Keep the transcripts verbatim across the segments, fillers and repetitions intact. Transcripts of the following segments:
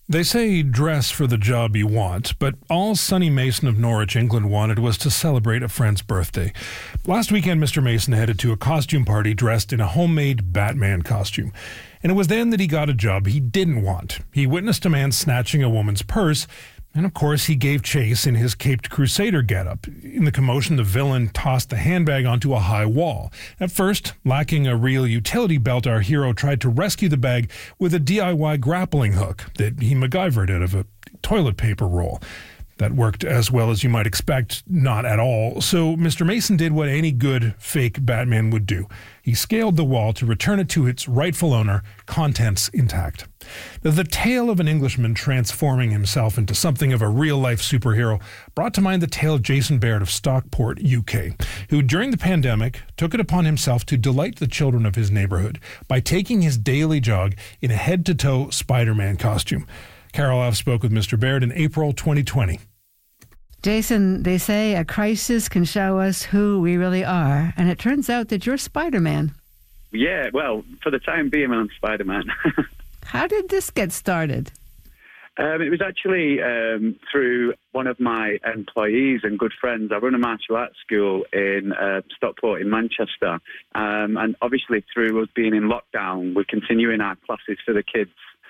They say dress for the job you want, but all Sonny Mason of Norwich, England wanted was to celebrate a friend's birthday. Last weekend, Mister Mason headed to a costume party dressed in a homemade Batman costume. And it was then that he got a job he didn't want. He witnessed a man snatching a woman's purse, and of course he gave chase in his caped crusader getup. In the commotion, the villain tossed the handbag onto a high wall. At first, lacking a real utility belt, our hero tried to rescue the bag with a D I Y grappling hook that he MacGyvered out of a toilet paper roll. That worked as well as you might expect, not at all. So Mister Mason did what any good fake Batman would do. He scaled the wall to return it to its rightful owner, contents intact. The tale of an Englishman transforming himself into something of a real-life superhero brought to mind the tale of Jason Baird of Stockport, U K, who during the pandemic took it upon himself to delight the children of his neighborhood by taking his daily jog in a head-to-toe Spider-Man costume. Carol F. spoke with Mister Baird in April twenty twenty. Jason, they say a crisis can show us who we really are, and it turns out that you're Spider-Man. Yeah, well, for the time being, I'm Spider-Man. How did this get started? Um, it was actually um, through one of my employees and good friends. I run a martial arts school in uh, Stockport in Manchester, um, and obviously through us being in lockdown, we're continuing our classes for the kids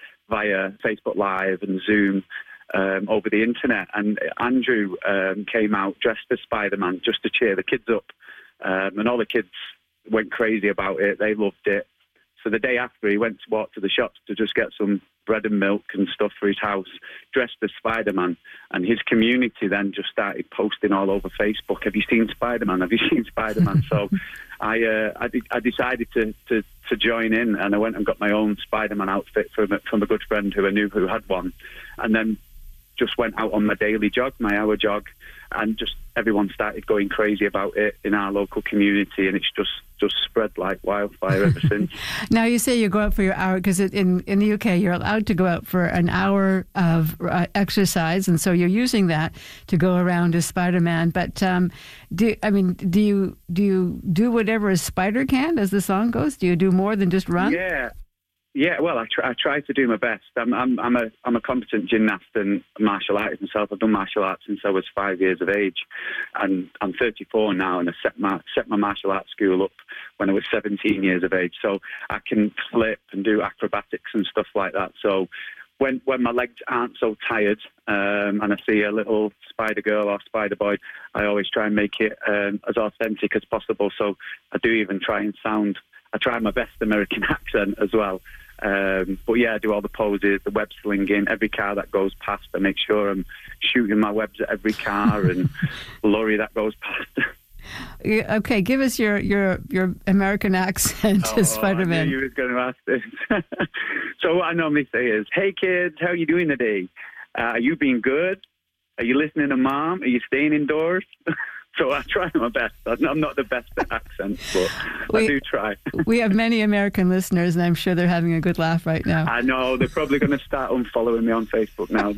via Facebook Live and Zoom um, over the internet. And Andrew um, came out dressed as Spider-Man just to cheer the kids up. Um, and all the kids went crazy about it. They loved it. So the day after, he went to walk to the shops to just get some bread and milk and stuff for his house, dressed as Spider-Man. And his community then just started posting all over Facebook, have you seen Spider-Man? Have you seen Spider-Man? So I uh, I, de- I decided to, to, to join in, and I went and got my own Spider-Man outfit from, from a good friend who I knew who had one. And then just went out on my daily jog, my hour jog, and just everyone started going crazy about it in our local community, and it's just, just spread like wildfire ever since. Now, you say you go out for your hour, because in, in the U K, you're allowed to go out for an hour of uh, exercise, and so you're using that to go around as Spider-Man. But, um, do I mean, do you, do you do whatever a spider can, as the song goes? Do you do more than just run? Yeah. Yeah, well, I try, I try to do my best. I'm, I'm, I'm a, I'm a competent gymnast and martial artist myself. I've done martial arts since I was five years of age, and I'm thirty-four now, and I set my, set my martial arts school up when I was seventeen years of age. So I can flip and do acrobatics and stuff like that. So when, when my legs aren't so tired, um, and I see a little spider girl or spider boy, I always try and make it um, as authentic as possible. So I do even try and sound, I try my best American accent as well. Um, but yeah, I do all the poses, the web slinging, every car that goes past, I make sure I'm shooting my webs at every car and lorry that goes past. Okay, give us your, your, your American accent oh, as Spider-Man. I knew you was going to ask this. So what I normally say is, hey kids, how are you doing today? Uh, are you being good? Are you listening to mom? Are you staying indoors? So I try my best. I'm not the best at accents, but we, I do try. We have many American listeners, and I'm sure they're having a good laugh right now. I know. They're probably going to start unfollowing me on Facebook now.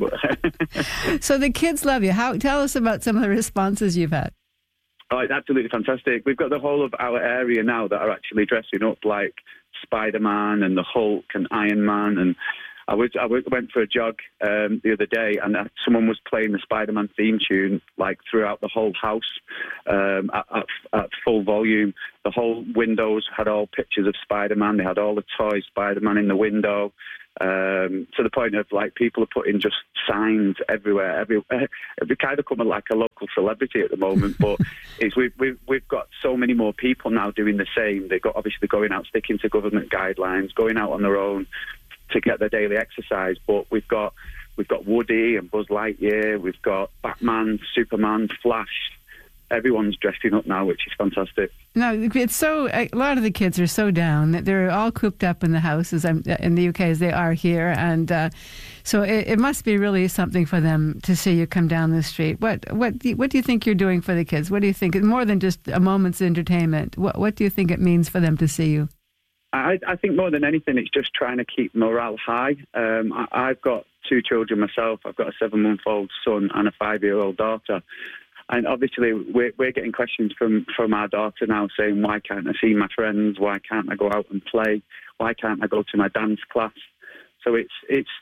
But So the kids love you. How? Tell us about some of the responses you've had. Oh, it's absolutely fantastic. We've got the whole of our area now that are actually dressing up like Spider-Man and the Hulk and Iron Man, and I was I went for a jog um, the other day, and uh, someone was playing the Spider-Man theme tune like throughout the whole house um, at, at, at full volume. The whole windows had all pictures of Spider-Man. They had all the toy Spider-Man in the window, um, to the point of like people are putting just signs everywhere. Every we kind of come like a local celebrity at the moment, but it's we've, we've we've got so many more people now doing the same. They've got obviously going out, sticking to government guidelines, going out on their own to get their daily exercise. But we've got we've got Woody and Buzz Lightyear, we've got Batman, Superman, Flash. Everyone's dressing up now, which is fantastic. No, it's so, a lot of the kids are so down that they're all cooped up in the house as I'm, in the U K as they are here, and uh, so it, it must be really something for them to see you come down the street. What what do you, what do you think you're doing for the kids? What do you think, more than just a moment's entertainment, what what do you think it means for them to see you? I, I think more than anything, it's just trying to keep morale high. Um, I, I've got two children myself. I've got a seven-month-old son and a five-year-old daughter. And obviously, we're, we're getting questions from, from our daughter now saying, why can't I see my friends? Why can't I go out and play? Why can't I go to my dance class? So it's it's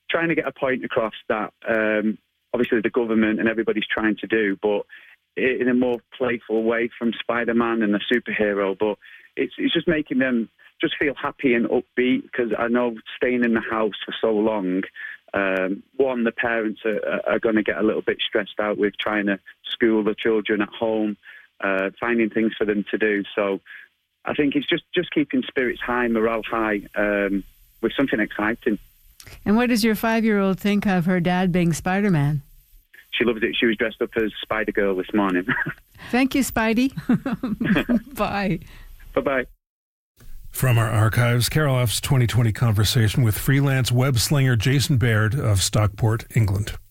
trying to get a point across that um, obviously the government and everybody's trying to do, but in a more playful way from Spider-Man and a superhero. But it's it's just making them just feel happy and upbeat, because I know staying in the house for so long, um, one, the parents are, are going to get a little bit stressed out with trying to school the children at home, uh, finding things for them to do. So I think it's just, just keeping spirits high, morale high, um, with something exciting. And what does your five-year-old think of her dad being Spider-Man? She loves it. She was dressed up as Spider-Girl this morning. Thank you, Spidey. Bye. Bye-bye. From our archives, Carol F's twenty twenty conversation with freelance web slinger Jason Baird of Stockport, England.